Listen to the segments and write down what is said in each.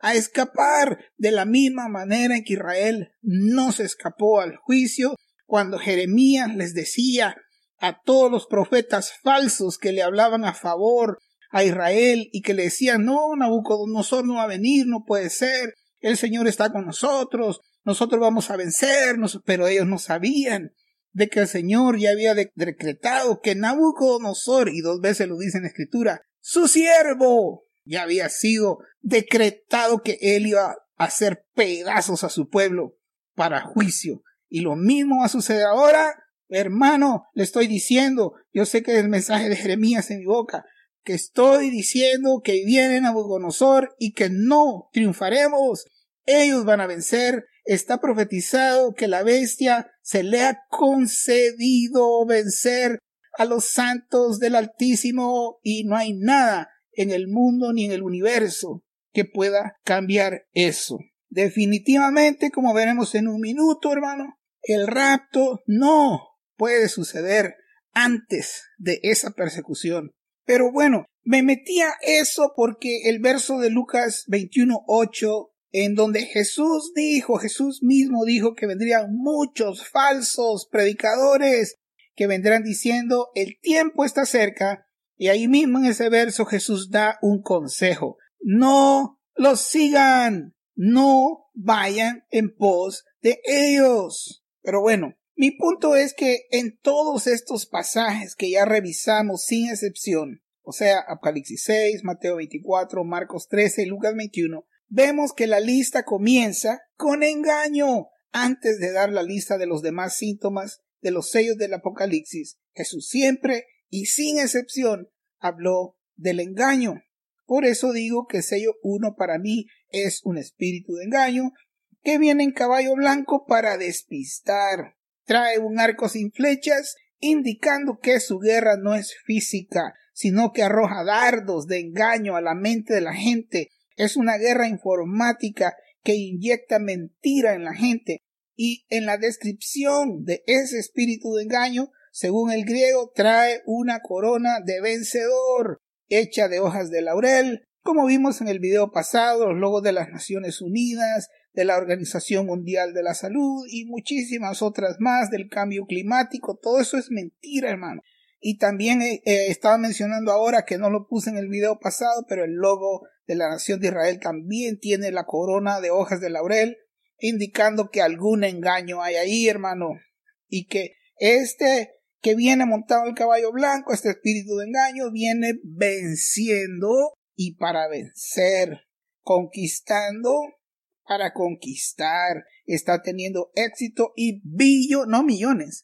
a escapar de la misma manera en que Israel no se escapó al juicio cuando Jeremías les decía a todos los profetas falsos que le hablaban a favor a Israel y que le decían: no, Nabucodonosor no va a venir, no puede ser, el Señor está con nosotros vamos a vencernos. Pero ellos no sabían de que el Señor ya había decretado que Nabucodonosor, y 2 veces lo dice en la Escritura, su siervo, ya había sido decretado que él iba a hacer pedazos a su pueblo para juicio. Y lo mismo va a suceder ahora, hermano. Le estoy diciendo, yo sé que es el mensaje de Jeremías en mi boca, que estoy diciendo que viene Nabucodonosor y que no triunfaremos. Ellos van a vencer. Está profetizado que la bestia se le ha concedido vencer a los santos del Altísimo, y no hay nada en el mundo ni en el universo que pueda cambiar eso. Definitivamente, como veremos en un minuto, hermano, el rapto no puede suceder antes de esa persecución. Pero bueno, me metí a eso porque el verso de Lucas 21:8, en donde Jesús mismo dijo que vendrían muchos falsos predicadores que vendrán diciendo: el tiempo está cerca. Y ahí mismo en ese verso Jesús da un consejo: no los sigan, no vayan en pos de ellos. Pero bueno, mi punto es que en todos estos pasajes que ya revisamos sin excepción, o sea, Apocalipsis 6, Mateo 24, Marcos 13 y Lucas 21, vemos que la lista comienza con engaño. Antes de dar la lista de los demás síntomas de los sellos del Apocalipsis, Jesús siempre y sin excepción habló del engaño. Por eso digo que el sello 1 para mí es un espíritu de engaño que viene en caballo blanco para despistar. Trae un arco sin flechas, indicando que su guerra no es física, sino que arroja dardos de engaño a la mente de la gente. Es una guerra informática que inyecta mentira en la gente. Y en la descripción de ese espíritu de engaño, según el griego, trae una corona de vencedor hecha de hojas de laurel, como vimos en el video pasado, los logos de las Naciones Unidas, de la Organización Mundial de la Salud y muchísimas otras más, del cambio climático. Todo eso es mentira, hermano. Y también estaba mencionando ahora, que no lo puse en el video pasado, pero el logo de la Nación de Israel también tiene la corona de hojas de laurel, indicando que algún engaño hay ahí, hermano, y que este que viene montado en el caballo blanco, este espíritu de engaño, viene venciendo y para vencer, conquistando para conquistar, está teniendo éxito y billones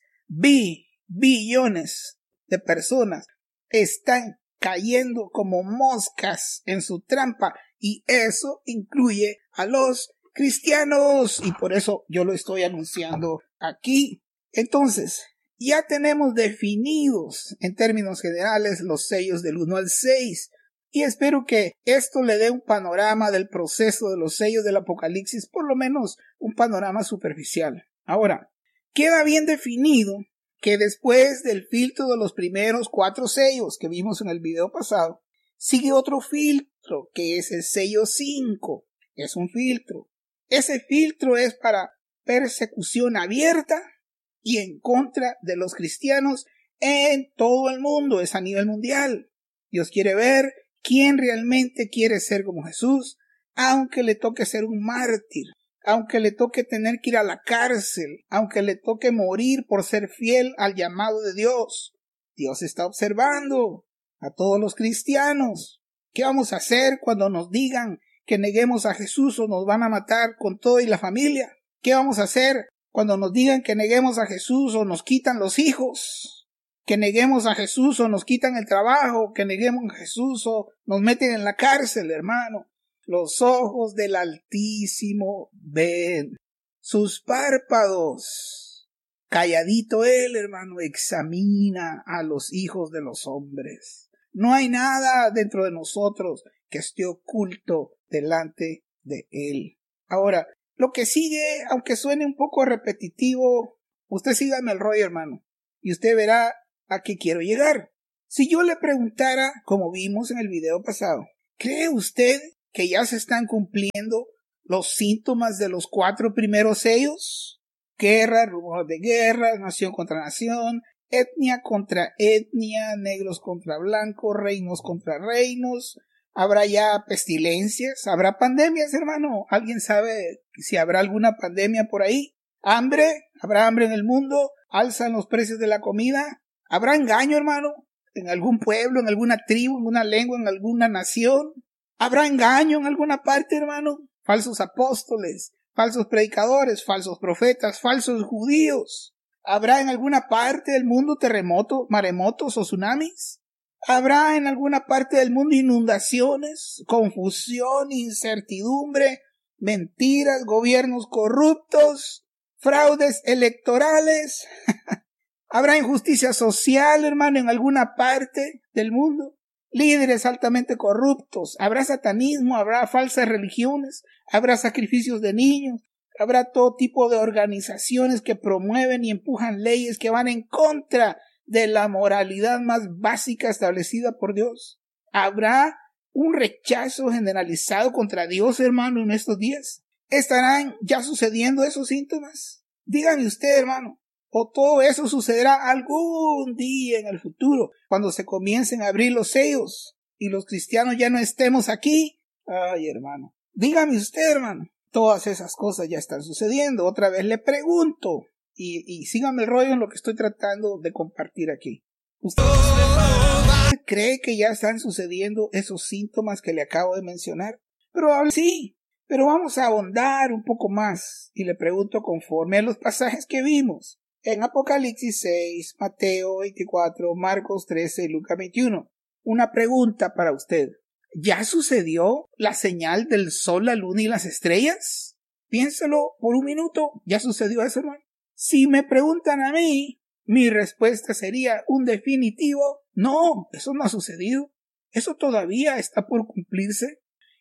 de personas están cayendo como moscas en su trampa, y eso incluye a los cristianos, y por eso yo lo estoy anunciando aquí. Entonces, ya tenemos definidos en términos generales los sellos del 1 al 6, y espero que esto le dé un panorama del proceso de los sellos del Apocalipsis, por lo menos un panorama superficial. Ahora, queda bien definido que después del filtro de los primeros 4 sellos que vimos en el video pasado, sigue otro filtro, que es el sello 5. Es un filtro. Ese filtro es para persecución abierta y en contra de los cristianos en todo el mundo. Es a nivel mundial. Dios quiere ver quién realmente quiere ser como Jesús, aunque le toque ser un mártir, aunque le toque tener que ir a la cárcel, aunque le toque morir por ser fiel al llamado de Dios. Dios está observando a todos los cristianos. ¿Qué vamos a hacer cuando nos digan que neguemos a Jesús o nos van a matar con todo y la familia? ¿Qué vamos a hacer cuando nos digan que neguemos a Jesús o nos quitan los hijos? Que neguemos a Jesús o nos quitan el trabajo, que neguemos a Jesús o nos meten en la cárcel, hermano. Los ojos del Altísimo ven, sus párpados. Calladito él, hermano, examina a los hijos de los hombres. No hay nada dentro de nosotros que esté oculto delante de él. Ahora, lo que sigue, aunque suene un poco repetitivo, usted sígame el rollo, hermano, y usted verá a qué quiero llegar. Si yo le preguntara, como vimos en el video pasado, ¿cree usted que ya se están cumpliendo los síntomas de los 4 primeros sellos? Guerra, rumor de guerra, nación contra nación, etnia contra etnia, negros contra blancos, reinos contra reinos. ¿Habrá ya pestilencias? ¿Habrá pandemias, hermano? ¿Alguien sabe si habrá alguna pandemia por ahí? ¿Hambre? ¿Habrá hambre en el mundo? ¿Alzan los precios de la comida? ¿Habrá engaño, hermano? ¿En algún pueblo, en alguna tribu, en una lengua, en alguna nación? ¿Habrá engaño en alguna parte, hermano? Falsos apóstoles, falsos predicadores, falsos profetas, falsos judíos. ¿Habrá en alguna parte del mundo terremotos, maremotos o tsunamis? ¿Habrá en alguna parte del mundo inundaciones, confusión, incertidumbre, mentiras, gobiernos corruptos, fraudes electorales? ¿Habrá injusticia social, hermano, en alguna parte del mundo? Líderes altamente corruptos. ¿Habrá satanismo? ¿Habrá falsas religiones? ¿Habrá sacrificios de niños? ¿Habrá todo tipo de organizaciones que promueven y empujan leyes que van en contra de la moralidad más básica establecida por Dios? ¿Habrá un rechazo generalizado contra Dios, hermano, en estos días? ¿Estarán ya sucediendo esos síntomas? Dígame usted, hermano. ¿O todo eso sucederá algún día en el futuro, cuando se comiencen a abrir los sellos y los cristianos ya no estemos aquí? Ay, hermano. Dígame usted, hermano. Todas esas cosas ya están sucediendo. Otra vez le pregunto. Y sígame el rollo en lo que estoy tratando de compartir aquí. ¿Usted cree que ya están sucediendo esos síntomas que le acabo de mencionar? Probablemente sí, pero vamos a ahondar un poco más y le pregunto conforme a los pasajes que vimos en Apocalipsis 6, Mateo 24, Marcos 13 y Lucas 21. Una pregunta para usted. ¿Ya sucedió la señal del sol, la luna y las estrellas? Piénselo por un minuto. ¿Ya sucedió eso, hermano? Si me preguntan a mí, mi respuesta sería un definitivo no, eso no ha sucedido. Eso todavía está por cumplirse.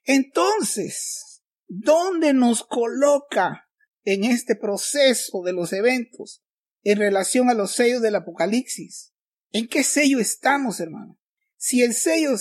Entonces, ¿dónde nos coloca en este proceso de los eventos en relación a los sellos del Apocalipsis? ¿En qué sello estamos, hermano? Si el sello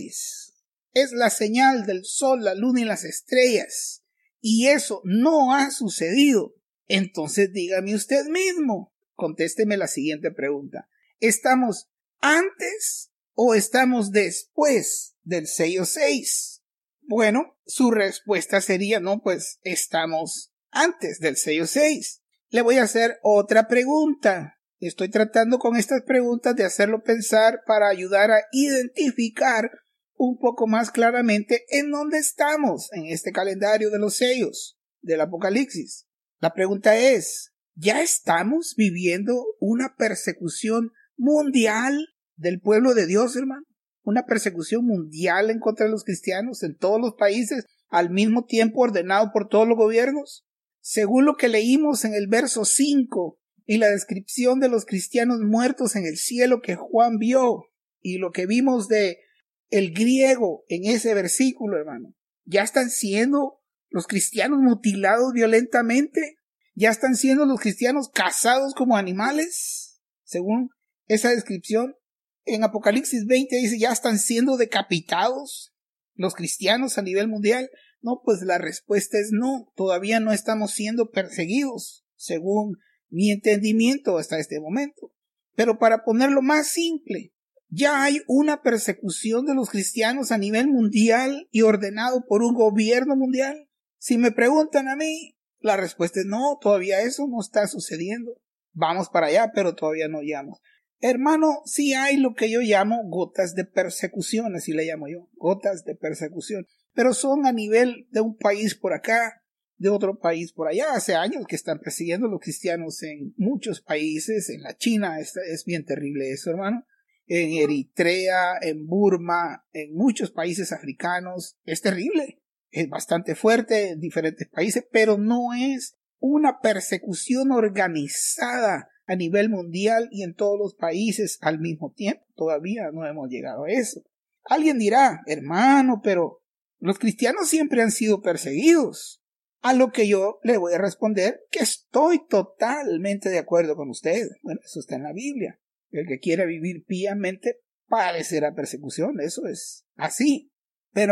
6 es la señal del sol, la luna y las estrellas, y eso no ha sucedido, entonces dígame usted mismo, contésteme la siguiente pregunta. ¿Estamos antes o estamos después del sello 6? Bueno, su respuesta sería no, pues estamos antes del sello 6. Le voy a hacer otra pregunta. Estoy tratando con estas preguntas de hacerlo pensar para ayudar a identificar un poco más claramente en dónde estamos en este calendario de los sellos del Apocalipsis. La pregunta es, ¿ya estamos viviendo una persecución mundial del pueblo de Dios, hermano? Una persecución mundial en contra de los cristianos en todos los países, al mismo tiempo ordenado por todos los gobiernos. Según lo que leímos en el verso 5 y la descripción de los cristianos muertos en el cielo que Juan vio y lo que vimos de el griego en ese versículo, hermano, ¿ya están siendo los cristianos mutilados violentamente? ¿Ya están siendo los cristianos cazados como animales? Según esa descripción, en Apocalipsis 20 dice, ¿ya están siendo decapitados los cristianos a nivel mundial? No, pues la respuesta es no, todavía no estamos siendo perseguidos, según mi entendimiento hasta este momento. Pero para ponerlo más simple, ya hay una persecución de los cristianos a nivel mundial y ordenado por un gobierno mundial. Si me preguntan a mí, la respuesta es no, todavía eso no está sucediendo. Vamos para allá, pero todavía no llegamos. Hermano, sí hay lo que yo llamo gotas de persecución, así le llamo yo, gotas de persecución, pero son a nivel de un país por acá, de otro país por allá. Hace años que están persiguiendo a los cristianos en muchos países, en la China, es bien terrible eso, hermano, en Eritrea, en Burma, en muchos países africanos, es terrible, es bastante fuerte en diferentes países, pero no es una persecución organizada a nivel mundial y en todos los países al mismo tiempo. Todavía no hemos llegado a eso. Alguien dirá, hermano, pero los cristianos siempre han sido perseguidos. A lo que yo le voy a responder que estoy totalmente de acuerdo con usted. Bueno, eso está en la Biblia. El que quiera vivir piamente padecerá persecución. Eso es así. Pero,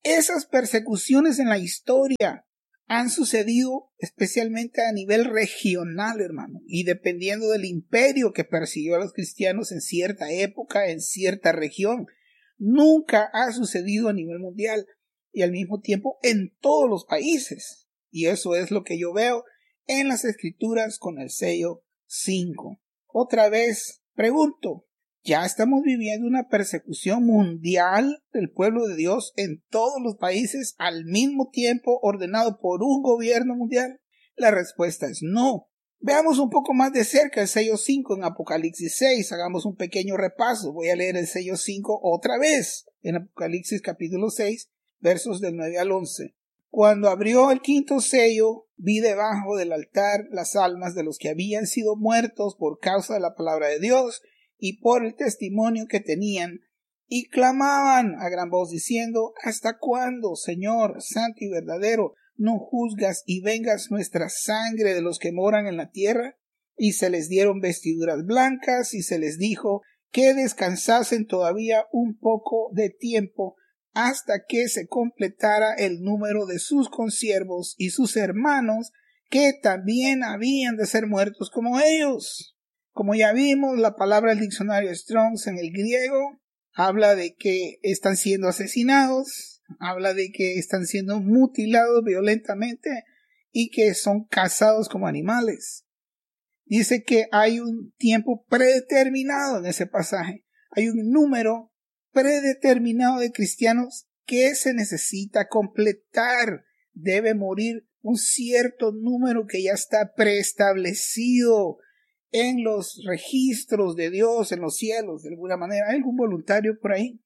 Esas persecuciones en la historia han sucedido especialmente a nivel regional, hermano, y dependiendo del imperio que persiguió a los cristianos en cierta época, en cierta región. Nunca ha sucedido a nivel mundial y al mismo tiempo en todos los países. Y eso es lo que yo veo en las escrituras con el sello 5. Otra vez pregunto, ¿ya estamos viviendo una persecución mundial del pueblo de Dios en todos los países al mismo tiempo ordenado por un gobierno mundial? La respuesta es no. Veamos un poco más de cerca el sello 5 en Apocalipsis 6. Hagamos un pequeño repaso. Voy a leer el sello 5 otra vez en Apocalipsis capítulo 6, versos del 9 al 11. Cuando abrió el quinto sello, vi debajo del altar las almas de los que habían sido muertos por causa de la palabra de Dios y por el testimonio que tenían, y clamaban a gran voz diciendo: ¿Hasta cuándo, Señor, santo y verdadero, no juzgas y vengas nuestra sangre de los que moran en la tierra? Y se les dieron vestiduras blancas, y se les dijo que descansasen todavía un poco de tiempo, hasta que se completara el número de sus consiervos y sus hermanos, que también habían de ser muertos como ellos. Como ya vimos, la palabra del diccionario Strong's en el griego habla de que están siendo asesinados, habla de que están siendo mutilados violentamente y que son cazados como animales. Dice que hay un tiempo predeterminado en ese pasaje, hay un número predeterminado de cristianos que se necesita completar. Debe morir un cierto número que ya está preestablecido en los registros de Dios en los cielos. De alguna manera, ¿hay algún voluntario por ahí?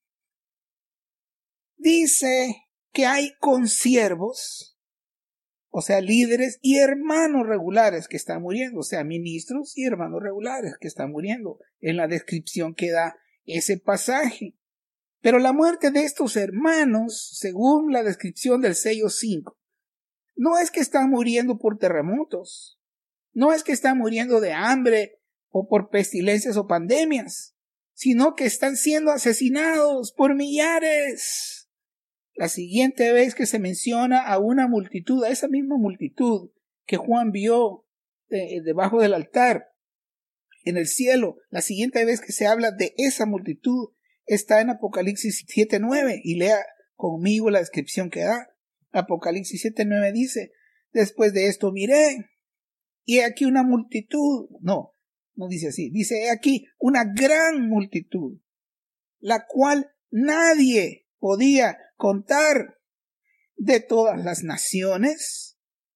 Dice que hay consiervos, o sea, líderes y hermanos regulares que están muriendo, o sea, ministros y hermanos regulares que están muriendo, en la descripción que da ese pasaje. Pero la muerte de estos hermanos, según la descripción del sello 5, no es que están muriendo por terremotos, no es que están muriendo de hambre o por pestilencias o pandemias, sino que están siendo asesinados por millares. La siguiente vez que se menciona a una multitud, a esa misma multitud que Juan vio debajo del altar en el cielo, la siguiente vez que se habla de esa multitud está en Apocalipsis 7:9, y lea conmigo la descripción que da. Apocalipsis 7:9 dice: después de esto miré, y he aquí una multitud, no dice así, dice: he aquí una gran multitud, la cual nadie podía contar, de todas las naciones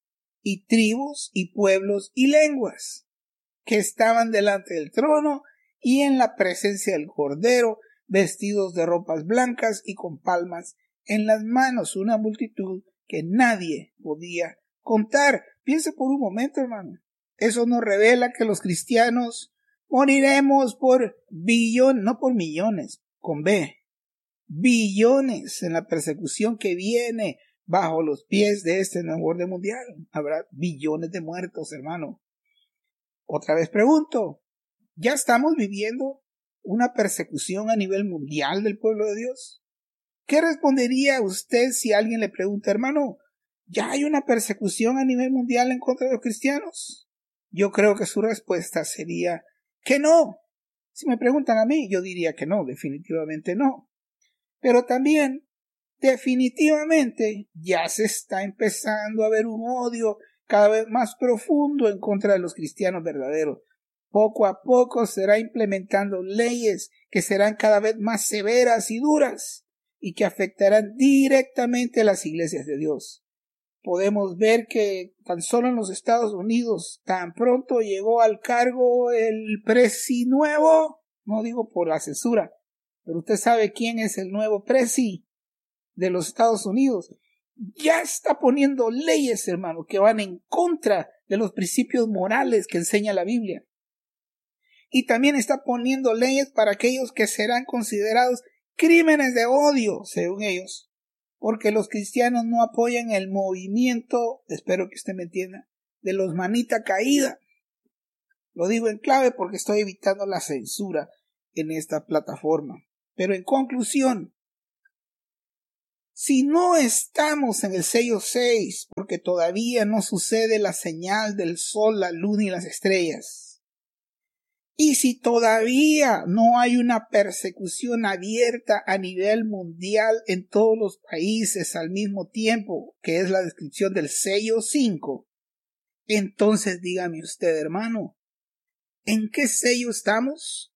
y tribus y pueblos y lenguas, que estaban delante del trono y en la presencia del Cordero, vestidos de ropas blancas y con palmas en las manos. Una multitud que nadie podía contar. Piense por un momento, hermano. Eso nos revela que los cristianos moriremos por billones, no por millones, con B, billones en la persecución que viene bajo los pies de este nuevo orden mundial. Habrá billones de muertos, hermano. Otra vez pregunto, ¿ya estamos viviendo una persecución a nivel mundial del pueblo de Dios? ¿Qué respondería usted si alguien le pregunta: hermano, ¿ya hay una persecución a nivel mundial en contra de los cristianos? Yo creo que su respuesta sería que no. Si me preguntan a mí, yo diría que no, definitivamente no. Pero también, definitivamente, ya se está empezando a ver un odio cada vez más profundo en contra de los cristianos verdaderos. Poco a poco será implementando leyes que serán cada vez más severas y duras y que afectarán directamente a las iglesias de Dios. Podemos ver que tan solo en los Estados Unidos, tan pronto llegó al cargo el presi nuevo, no digo por la censura, pero usted sabe quién es el nuevo presi de los Estados Unidos. Ya está poniendo leyes, hermano, que van en contra de los principios morales que enseña la Biblia. Y también está poniendo leyes para aquellos que serán considerados crímenes de odio, según ellos, porque los cristianos no apoyan el movimiento, espero que usted me entienda, de los manita caída. Lo digo en clave porque estoy evitando la censura en esta plataforma. Pero en conclusión, Si no estamos en el sello 6, porque todavía no sucede la señal del sol, la luna y las estrellas, y si todavía no hay una persecución abierta a nivel mundial en todos los países al mismo tiempo, que es la descripción del sello 5, entonces dígame usted, hermano, ¿en qué sello estamos?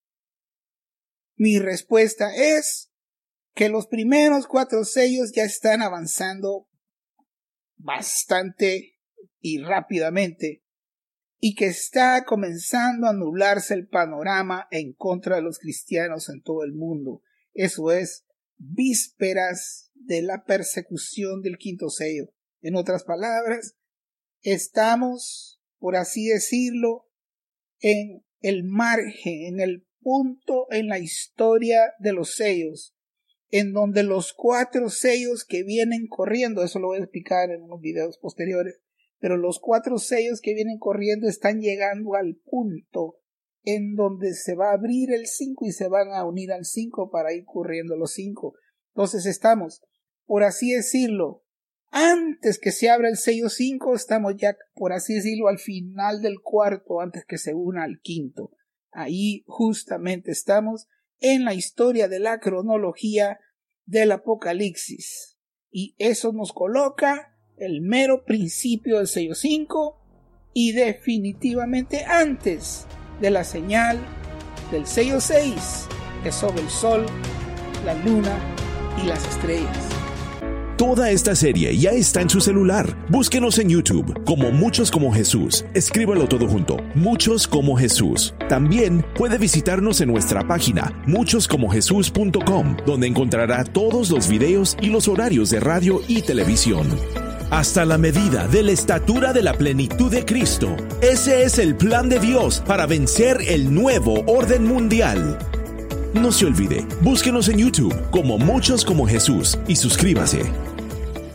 Mi respuesta es que los primeros 4 sellos ya están avanzando bastante y rápidamente, y que está comenzando a nublarse el panorama en contra de los cristianos en todo el mundo. Eso es, vísperas de la persecución del 5º sello. En otras palabras, estamos, por así decirlo, en el margen, en el punto en la historia de los sellos, en donde los 4 sellos que vienen corriendo, eso lo voy a explicar en unos videos posteriores, pero los 4 sellos que vienen corriendo están llegando al punto en donde se va a abrir el 5 y se van a unir al 5 para ir corriendo los 5. Entonces estamos, por así decirlo, antes que se abra el sello 5, estamos ya, por así decirlo, al final del 4, antes que se una al 5. Ahí justamente estamos en la historia de la cronología del Apocalipsis, y eso nos coloca el mero principio del sello 5 y definitivamente antes de la señal del sello 6, que es sobre el sol, la luna y las estrellas. Toda esta serie ya está en su celular. Búsquenos en YouTube como Muchos como Jesús. Escríbalo todo junto, Muchos como Jesús. También puede visitarnos en nuestra página muchoscomojesus.com, donde encontrará todos los videos y los horarios de radio y televisión. Hasta la medida de la estatura de la plenitud de Cristo. Ese es el plan de Dios para vencer el nuevo orden mundial. No se olvide, búsquenos en YouTube como Muchos como Jesús y suscríbase.